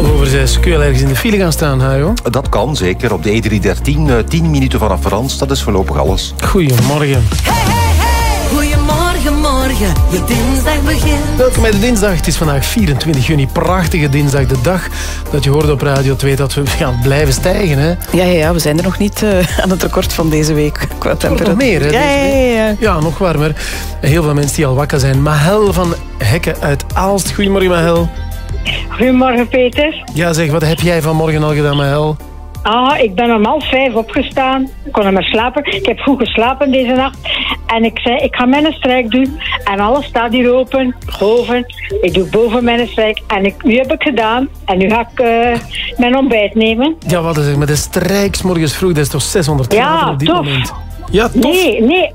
5:30. Kun je al ergens in de file gaan staan, Hajo? Dat kan, zeker. Op de E313, 10 minuten vanaf Frans. Dat is voorlopig alles. Goedemorgen. Goedemorgen, morgen, de dinsdag begint. Welkom bij de dinsdag. Het is vandaag 24 juni. Prachtige dinsdag. De dag dat je hoorde op Radio 2 dat we gaan blijven stijgen. Hè? Ja, we zijn er nog niet aan het record van deze week. Qua temperatuur. Nog meer, hè? Ja. Ja, nog warmer. Heel veel mensen die al wakker zijn. Mahel van Hekken uit Aalst. Goedemorgen, Mahel. Goedemorgen, Peter. Ja, zeg, wat heb jij vanmorgen al gedaan, Mahel? Ik ben om 4:30 opgestaan. Ik kon niet meer slapen. Ik heb goed geslapen deze nacht. En ik zei, ik ga mijn strijk doen. En alles staat hier open, boven. Ik doe boven mijn strijk. En nu heb ik gedaan. En nu ga ik mijn ontbijt nemen. Ja, wat is het? Met de strijks 's morgens vroeg, dat is toch 600 graden op dit tof. moment? Ja, tof. Nee,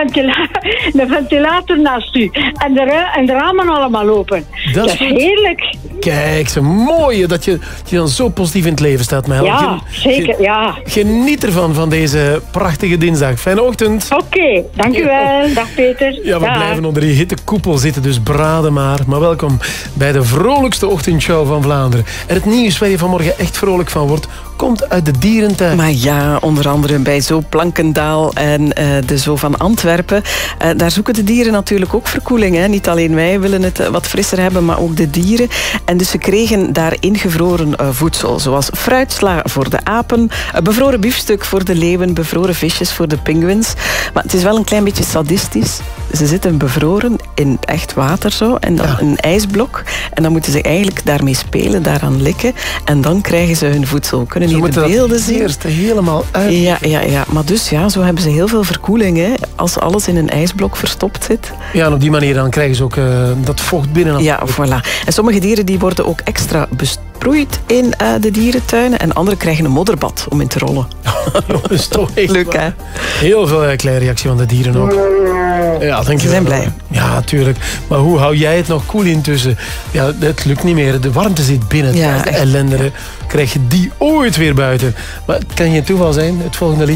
een ventilator naast u. En de ramen allemaal open. Dat is heerlijk. Kijk, zo mooi dat je dan zo positief in het leven staat, Mahel. Ja, zeker, ja. Geniet ervan, van deze prachtige dinsdag. Fijne ochtend. Oké, dank u wel. Dag, Peter. Ja, we Dag. blijven onder die hittekoepel zitten, dus braden maar. Maar welkom bij de vrolijkste ochtendshow van Vlaanderen. En het nieuws waar je vanmorgen echt vrolijk van wordt, komt uit de dierentuin. Maar ja, onder andere bij Zoo Plankendaal en de Zoo van Antwerpen. Daar zoeken de dieren natuurlijk ook verkoeling. Hè. Niet alleen wij willen het wat frisser hebben, maar ook de dieren. En dus ze kregen daar ingevroren voedsel. Zoals fruitsla voor de apen, bevroren biefstuk voor de leeuwen, bevroren visjes voor de pinguïns. Maar het is wel een klein beetje sadistisch. Ze zitten bevroren in echt water zo. En dan een ijsblok. En dan moeten ze eigenlijk daarmee spelen, daaraan likken. En dan krijgen ze hun voedsel. Kunnen Ze hier de moeten beelden dat zien? eerst helemaal uit. Ja. Maar dus ja, zo hebben ze heel veel verkoeling. Hè, als alles in een ijsblok verstopt zit. Ja, en op die manier dan krijgen ze ook dat vocht binnen. Ja, voilà. En sommige dieren die worden ook extra besproeid in de dierentuinen. En andere krijgen een modderbad om in te rollen. Jongens, toch echt Leuk, hè? heel veel kleine reactie van de dieren ook. Ja, dank je Ze zijn wel. blij. Ja, tuurlijk. Maar hoe hou jij het nog koel intussen? Ja, het lukt niet meer. De warmte zit binnen. Ja, de echt. ellende. Krijg je die ooit weer buiten? Maar het kan geen toeval zijn. Het volgende lied